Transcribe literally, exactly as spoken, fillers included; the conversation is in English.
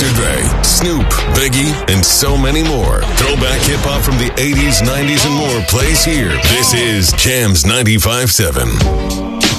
Doctor Dre, Snoop, Biggie, and so many more. Throwback hip-hop from the eighties, nineties, and more plays here. This is Jams ninety-five point seven.